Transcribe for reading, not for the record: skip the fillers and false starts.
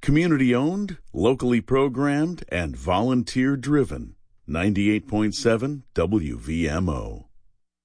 Community owned, locally programmed, and volunteer driven. 98.7 WVMO.